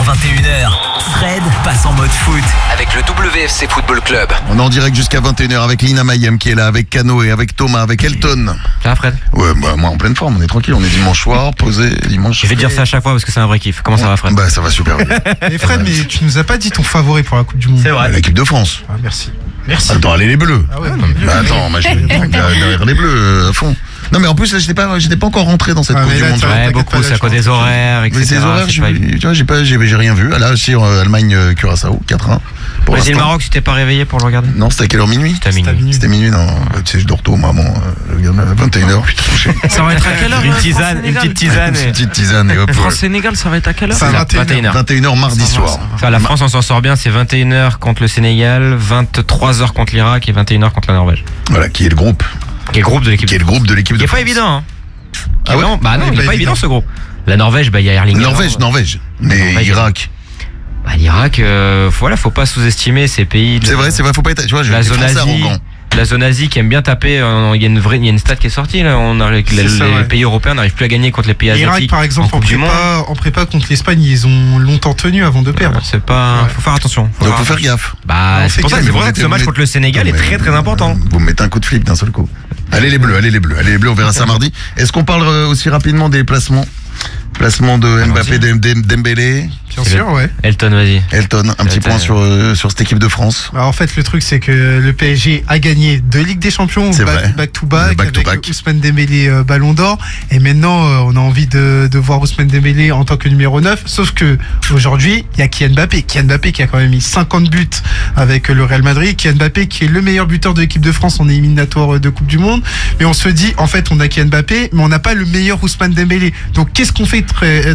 21h, Fred passe en mode foot avec le WFC Football Club. On est en direct jusqu'à 21h avec Lina Mayem qui est là, avec Cano et avec Thomas, avec Elton. Ça va, Fred? Ouais, bah moi en pleine forme, on est tranquille, on est dimanche soir, posé, dimanche. Je vais dire ça à chaque fois parce que c'est un vrai kiff. Comment ça va, Fred? Bah ça va super bien. Et Fred, mais tu nous as pas dit ton favori pour la Coupe du Monde. C'est vrai. L'équipe de France. Ah, merci. Merci. Attends, allez les bleus. Ah ouais, Bah, attends, moi j'étais derrière les bleus à fond. Non mais en plus là j'étais pas encore rentré dans cette Ah, Coupe mais du là, Monde. tu vois, Ouais, t'inquiète beaucoup, pas, c'est là, à cause je des pense. horaires, Mais etc. ces horaires, c'est pas évident. tu vois, j'ai rien vu. Là, sur Allemagne Curaçao 4-1. Pour l'instant. Brésil-Maroc, tu t'es pas réveillé pour le regarder? Non, c'était à quelle heure, minuit? C'était à minuit. C'était minuit, non. Tu sais, je dors tôt, moi, bon, le gars, 21h, putain, Ça va être à quelle heure Une tisane, une petite tisane. une petite tisane et hop. France-Sénégal, ça va être à quelle heure? Ça va, 21h. 21h mardi soir. Ça, la France, on s'en sort bien, c'est 21h contre le Sénégal, 23h contre l'Irak et 21h contre la Norvège. Voilà, qui est le groupe? Qui est le groupe de l'équipe Qui est de le France. groupe de l'équipe Qui de est pas France. évident, hein. Ah ouais? Bah non, il est pas évident ce groupe. La Norvège, bah il y a Erling. Norvège. Mais Norvège. Irak. Bah l'Irak, voilà, faut pas sous-estimer ces pays. C'est vrai, faut pas être, tu vois, La les zone Français Asie. arrogants. La zone Asie qui aime bien taper, il y a une stat qui est sortie là. Les pays européens n'arrivent plus à gagner contre les pays L'Irak, asiatiques. par exemple, en Coupe du Monde. prépa contre l'Espagne, ils ont longtemps tenu avant de perdre. C'est pas, Ouais. faut faire attention. Donc faut faire gaffe. Bah On c'est fait pour ça gaffe. que ce match contre le Sénégal est très très important. Vous me mettez un coup de flip d'un seul coup. Allez les bleus, on verra ça mardi. Est-ce qu'on parle aussi rapidement des placements? Placement de Mbappé, Dembélé, Bien sûr, ouais. Elton, vas-y. Elton, un petit point sur cette équipe de France. Bah, en fait, le truc, c'est que le PSG a gagné 2 Ligues des Champions, C'est vrai. back-to-back, Le back-to-back. avec Ousmane Dembélé Ballon d'Or. Et maintenant, on a envie de voir Ousmane Dembélé en tant que numéro 9. Sauf que aujourd'hui, il y a Kylian Mbappé. Kylian Mbappé qui a quand même mis 50 buts avec le Real Madrid. Kylian Mbappé qui est le meilleur buteur de l'équipe de France en éliminatoire de Coupe du Monde. Mais on se dit, en fait, on a Kylian Mbappé, mais on n'a pas le meilleur Ousmane Dembélé. Donc, qu'est-ce qu'on fait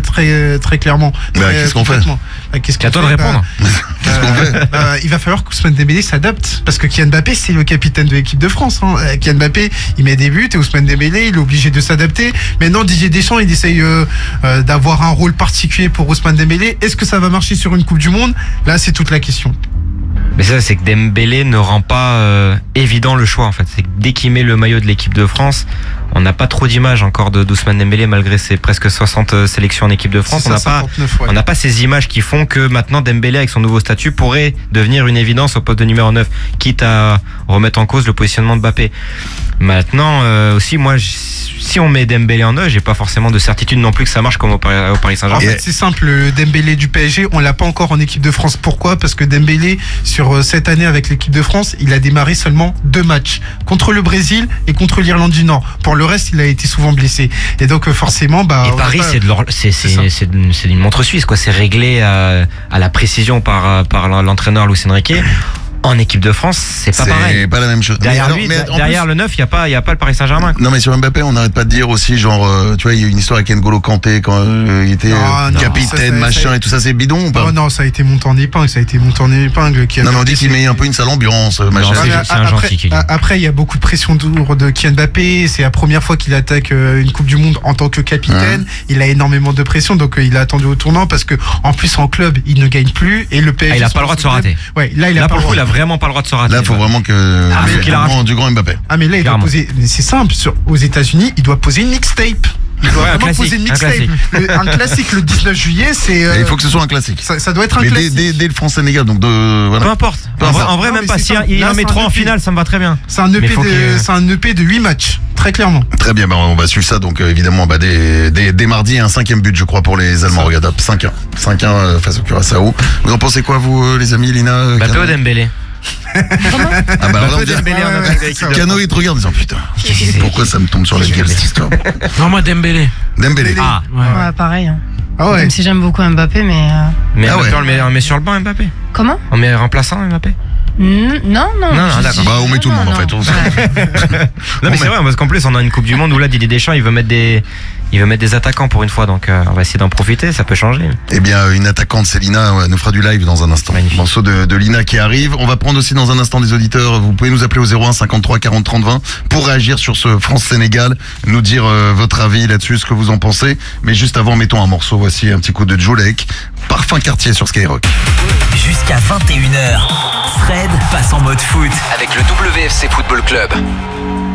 très clairement? Qu'est-ce qu'on fait? C'est à toi de répondre. Qu'est-ce qu'on fait? Il va falloir qu'Ousmane Dembélé s'adapte parce que Kylian Mbappé c'est le capitaine de l'équipe de France. Kylian Mbappé il met des buts et Ousmane Dembélé il est obligé de s'adapter. Maintenant Didier Deschamps il essaye d'avoir un rôle particulier pour Ousmane Dembélé. Est-ce que ça va marcher sur une Coupe du Monde? Là c'est toute la question. Mais ça, c'est que Dembélé ne rend pas évident le choix en fait. C'est que dès qu'il met le maillot de l'équipe de France, on n'a pas trop d'images encore d'Ousmane Dembélé malgré ses presque 60 sélections en équipe de France. C'est ça, 59, ouais. On n'a pas ces images qui font que maintenant Dembélé avec son nouveau statut pourrait devenir une évidence au poste de numéro 9, quitte à remettre en cause le positionnement de Mbappé. Maintenant aussi, moi, si on met Dembélé en 9, j'ai pas forcément de certitude non plus que ça marche comme au Paris Saint-Germain. En fait, c'est simple, le Dembélé du PSG, on l'a pas encore en équipe de France. Pourquoi? Parce que Dembélé, sur cette année avec l'équipe de France, il a démarré seulement 2 matchs. Contre le Brésil et contre l'Irlande du Nord. Pour le reste, il a été souvent blessé. Et donc, forcément, Et Paris, c'est une montre suisse, quoi. C'est réglé à la précision par l'entraîneur Luis Enrique. En équipe de France, c'est pas pareil. C'est pas la même chose. Derrière Mais lui, alors, mais en derrière le 9, il y a pas le Paris Saint-Germain. Non mais sur Mbappé on n'arrête pas de dire aussi genre tu vois il y a eu une histoire avec N'Golo Kanté quand il était Non, capitaine ça, machin et tout ça, c'est bidon ou pas? Non, ça a été monté en épingle, Non mais on dit qu'il met un peu une sale ambiance machin. c'est un gentil qu'il est. Après, il y a beaucoup de pression autour de Kylian Mbappé. C'est la première fois qu'il attaque une Coupe du Monde en tant que capitaine. Il a énormément de pression, donc il a attendu au tournant parce que en plus en club, il ne gagne plus et le PSG. Il a pas le droit de se rater. Ouais, là Pour le coup, il a vraiment pas le droit de se rater. Là il faut vraiment que qu'il arrache. du grand Mbappé. Ah mais là il doit Clairement. poser. Mais c'est simple. Aux États-Unis, il doit poser une mixtape. Il doit Ouais, un vraiment classique, poser une un mixtape. Un classique le 19 juillet, c'est. Et il faut que ce soit un classique. Ça doit être un Mais classique. dès le France-Sénégal donc voilà. Peu importe. En vrai, Non, même mais pas. c'est Si ça. il Là, en met c'est 3 un en EP. finale, ça me va très bien. C'est un Mais EP faut c'est un EP de 8 matchs, très clairement. Très bien, on va suivre ça donc évidemment dès mardi un 5e but je crois pour les Allemands. Regarde hop, 5-1 face au Curaçao. Vous en pensez quoi vous les amis, Lina? Mbappé Cano ou Dembélé? Ah bah alors là, on dirait- Dembélé en attaque de l'équipe de Cano il te regarde en disant putain pourquoi ça me tombe sur la gueule cette histoire? Non, moi Dembélé. Dembélé. Ah, Ouais. Pareil. Hein. Ah ouais. Même si j'aime beaucoup Mbappé, mais. mais Ah ouais. attends, on le met sur le banc Mbappé. Comment? On met remplaçant Mbappé. Non. d'accord. Bah on met tout le monde en fait. Ouais. Non mais c'est vrai parce qu'en plus on a une Coupe du Monde où là Didier Deschamps il veut mettre des attaquants pour une fois, donc on va essayer d'en profiter, ça peut changer. Eh bien, une attaquante, c'est Lina, nous fera du live dans un instant. Magnifique. Morceau de Lina qui arrive. On va prendre aussi dans un instant des auditeurs. Vous pouvez nous appeler au 01 53 40 30 20 pour réagir sur ce France-Sénégal, nous dire votre avis là-dessus, ce que vous en pensez. Mais juste avant, mettons un morceau. Voici un petit coup de Jolek, Parfum Quartier sur Skyrock. Jusqu'à 21h, Fred passe en mode foot avec le WFC Football Club.